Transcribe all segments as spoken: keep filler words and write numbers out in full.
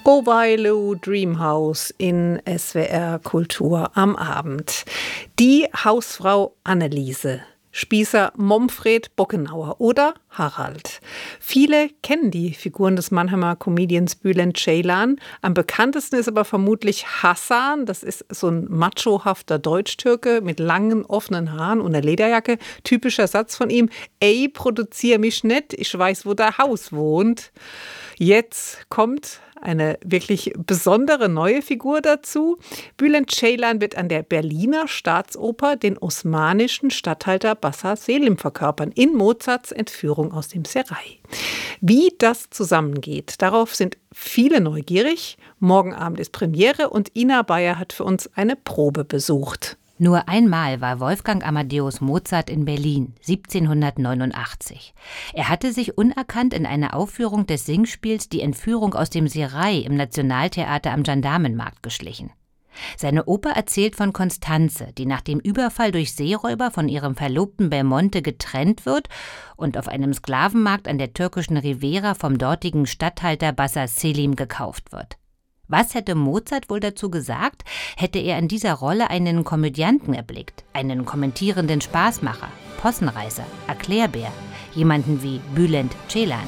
Ovailo Dreamhouse in S W R Kultur am Abend. Die Hausfrau Anneliese, Spießer Momfred Bockenauer oder Harald. Viele kennen die Figuren des Mannheimer Comedians Bülent Ceylan. Am bekanntesten ist aber vermutlich Hasan. Das ist so ein machohafter Deutsch-Türke mit langen, offenen Haaren und einer Lederjacke. Typischer Satz von ihm: Ey, produzier mich nicht, ich weiß, wo dein Haus wohnt. Jetzt kommt eine wirklich besondere neue Figur dazu. Bülent Ceylan wird an der Berliner Staatsoper den osmanischen Statthalter Bassa Selim verkörpern, in Mozarts Entführung aus dem Serail. Wie das zusammengeht, darauf sind viele neugierig. Morgen Abend ist Premiere und Ina Bayer hat für uns eine Probe besucht. Nur einmal war Wolfgang Amadeus Mozart in Berlin, siebzehnhundertneunundachtzig. Er hatte sich unerkannt in einer Aufführung des Singspiels Die Entführung aus dem Serail im Nationaltheater am Gendarmenmarkt geschlichen. Seine Oper erzählt von Constanze, die nach dem Überfall durch Seeräuber von ihrem Verlobten Belmonte getrennt wird und auf einem Sklavenmarkt an der türkischen Riviera vom dortigen Statthalter Bassa Selim gekauft wird. Was hätte Mozart wohl dazu gesagt, hätte er in dieser Rolle einen Komödianten erblickt, einen kommentierenden Spaßmacher, Possenreißer, Erklärbär, jemanden wie Bülent Ceylan.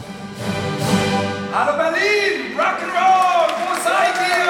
Hallo Berlin, Rock'n'Roll, wo seid ihr?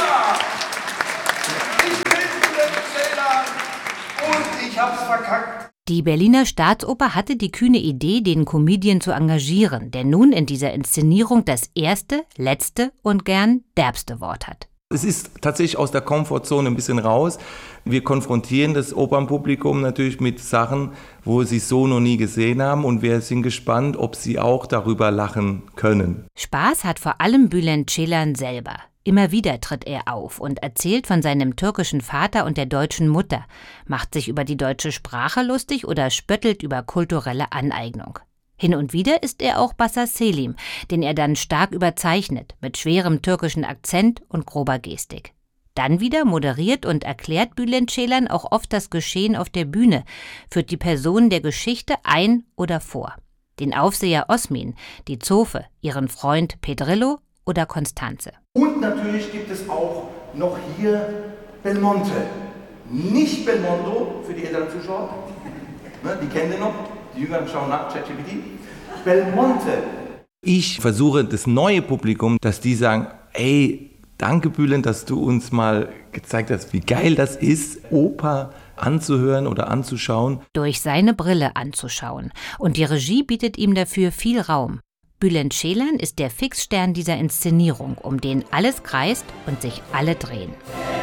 Ich bin Bülent Ceylan und ich hab's verkackt. Die Berliner Staatsoper hatte die kühne Idee, den Comedian zu engagieren, der nun in dieser Inszenierung das erste, letzte und gern derbste Wort hat. Es ist tatsächlich aus der Komfortzone ein bisschen raus. Wir konfrontieren das Opernpublikum natürlich mit Sachen, wo sie so noch nie gesehen haben, und wir sind gespannt, ob sie auch darüber lachen können. Spaß hat vor allem Bülent Ceylan selber. Immer wieder tritt er auf und erzählt von seinem türkischen Vater und der deutschen Mutter, macht sich über die deutsche Sprache lustig oder spöttelt über kulturelle Aneignung. Hin und wieder ist er auch Bassa Selim, den er dann stark überzeichnet, mit schwerem türkischen Akzent und grober Gestik. Dann wieder moderiert und erklärt Bülent Ceylan auch oft das Geschehen auf der Bühne, führt die Personen der Geschichte ein oder vor. Den Aufseher Osmin, die Zofe, ihren Freund Pedrillo oder Constanze. Und natürlich gibt es auch noch hier Belmonte. Nicht Belmondo für die älteren Zuschauer. Ne, die kennen den noch. Die Jüngeren schauen nach, ChatGPT. Belmonte. Ich versuche das neue Publikum, dass die sagen, ey, danke Bülent, dass du uns mal gezeigt hast, wie geil das ist, Oper anzuhören oder anzuschauen. Durch seine Brille anzuschauen. Und die Regie bietet ihm dafür viel Raum. Bülent Ceylan ist der Fixstern dieser Inszenierung, um den alles kreist und sich alle drehen.